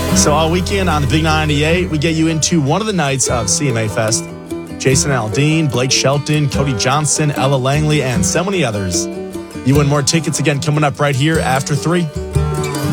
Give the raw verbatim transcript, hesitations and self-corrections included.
So all weekend on the Big ninety-eight, we get you into one of the nights of C M A Fest. Jason Aldean, Blake Shelton, Cody Johnson, Ella Langley, and so many others. You win more tickets again coming up right here after three.